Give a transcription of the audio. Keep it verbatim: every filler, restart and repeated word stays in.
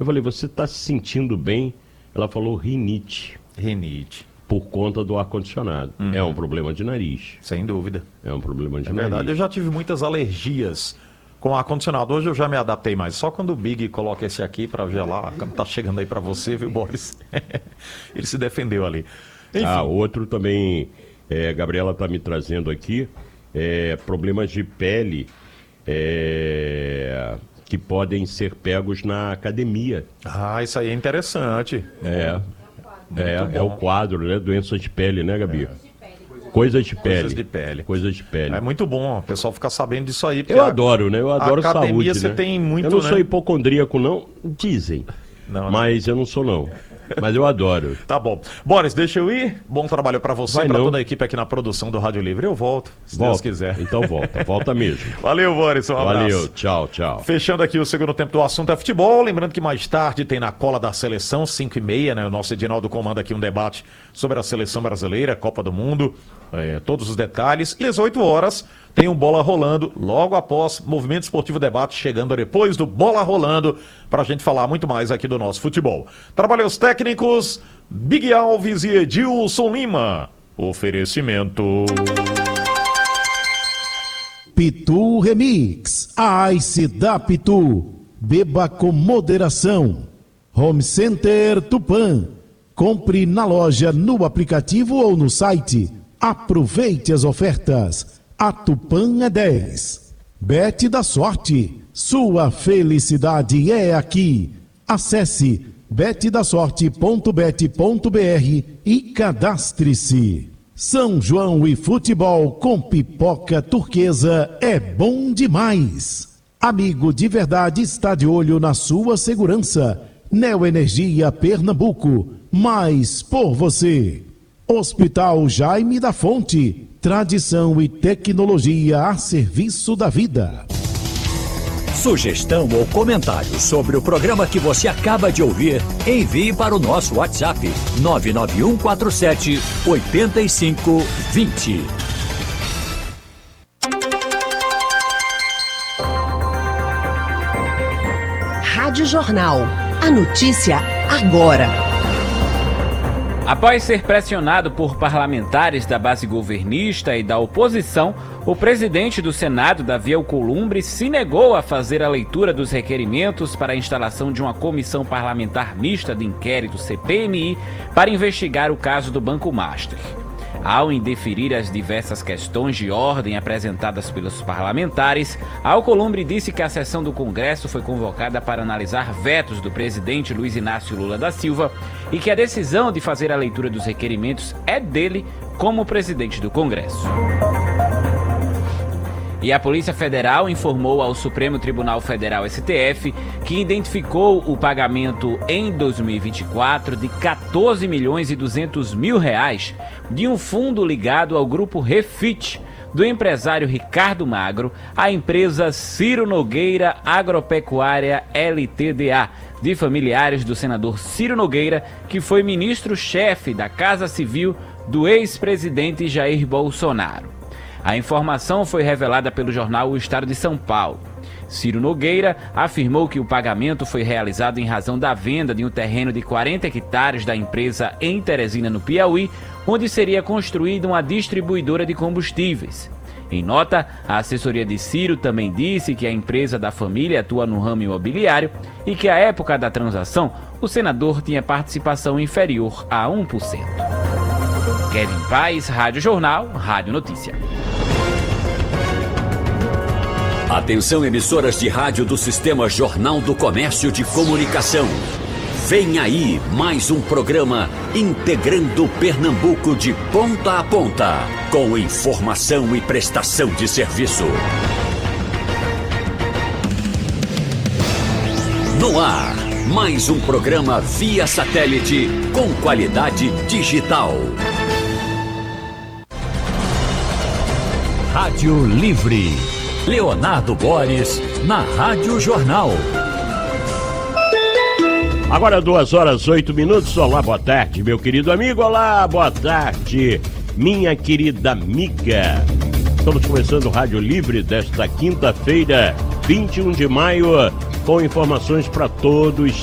Eu falei, você está se sentindo bem? Ela falou rinite. Rinite. Por conta do ar-condicionado. Uhum. É um problema de nariz. Sem dúvida. É um problema de é nariz. Verdade, eu já tive muitas alergias com ar-condicionado. Hoje eu já me adaptei mais. Só quando o Big coloca esse aqui para gelar, tá chegando aí para você, viu, Boris? Ele se defendeu ali. Enfim. Ah, outro também, é, a Gabriela tá me trazendo aqui, é, problemas de pele é, que podem ser pegos na academia. Ah, isso aí é interessante. É, é, é o quadro, né? Doenças de pele, né, Gabi? É. Coisas de pele. Coisas de pele. Coisas de pele. É muito bom o pessoal ficar sabendo disso aí. Eu a, adoro, né? Eu adoro a academia saúde, você né? tem muito, Eu não né? sou hipocondríaco, não. Dizem. Não, mas não. eu não sou, não. Mas eu adoro. Tá bom. Boris, deixa eu ir. Bom trabalho pra você e pra toda a equipe aqui na produção do Rádio Livre. Eu volto, se volta. Deus quiser. Então volta. Volta mesmo. Valeu, Boris. Um abraço. Valeu. Tchau, tchau. Fechando aqui o segundo tempo do assunto é futebol. Lembrando que mais tarde tem na cola da seleção, cinco e meia, né? O nosso Edinaldo comanda aqui um debate sobre a seleção brasileira, Copa do Mundo, é, todos os detalhes. E às oito horas tem um Bola Rolando, logo após Movimento Esportivo Debate, chegando depois do Bola Rolando, pra gente falar muito mais aqui do nosso futebol. Trabalhos os técnicos, Big Alves e Edilson Lima. Oferecimento... Pitu Remix, a Ice da Pitu. Beba com moderação. Home Center Tupã. Compre na loja, no aplicativo ou no site. Aproveite as ofertas. A Tupã é dez. Bet da Sorte. Sua felicidade é aqui. Acesse bet da sorte ponto bet ponto br e cadastre-se. São João e futebol com pipoca turquesa é bom demais. Amigo de verdade está de olho na sua segurança. Neoenergia Pernambuco, mais por você. Hospital Jaime da Fonte, tradição e tecnologia a serviço da vida. Sugestão ou comentário sobre o programa que você acaba de ouvir, envie para o nosso WhatsApp nove nove um quatro sete oito cinco dois zero. Rádio Jornal. A notícia agora. Após ser pressionado por parlamentares da base governista e da oposição, o presidente do Senado, Davi Alcolumbre, se negou a fazer a leitura dos requerimentos para a instalação de uma comissão parlamentar mista de inquérito C P M I para investigar o caso do Banco Master. Ao indeferir as diversas questões de ordem apresentadas pelos parlamentares, Alcolumbre disse que a sessão do Congresso foi convocada para analisar vetos do presidente Luiz Inácio Lula da Silva e que a decisão de fazer a leitura dos requerimentos é dele como presidente do Congresso. E a Polícia Federal informou ao Supremo Tribunal Federal S T F que identificou o pagamento em dois mil e vinte e quatro de quatorze milhões e duzentos mil reais de um fundo ligado ao grupo Refit, do empresário Ricardo Magro, à empresa Ciro Nogueira Agropecuária L T D A, de familiares do senador Ciro Nogueira, que foi ministro-chefe da Casa Civil do ex-presidente Jair Bolsonaro. A informação foi revelada pelo jornal O Estado de São Paulo. Ciro Nogueira afirmou que o pagamento foi realizado em razão da venda de um terreno de quarenta hectares da empresa em Teresina, no Piauí, onde seria construída uma distribuidora de combustíveis. Em nota, a assessoria de Ciro também disse que a empresa da família atua no ramo imobiliário e que à época da transação, o senador tinha participação inferior a um por cento. Kevin Paz, Rádio Jornal, Rádio Notícia. Atenção, emissoras de rádio do Sistema Jornal do Comércio de Comunicação. Vem aí mais um programa integrando Pernambuco de ponta a ponta, com informação e prestação de serviço. No ar, mais um programa via satélite com qualidade digital. Rádio Livre. Leonardo Boris, na Rádio Jornal. Agora duas horas, oito minutos. Olá, boa tarde, meu querido amigo. Olá, boa tarde, minha querida amiga. Estamos começando o Rádio Livre desta quinta-feira, vinte e um de maio, com informações para todos.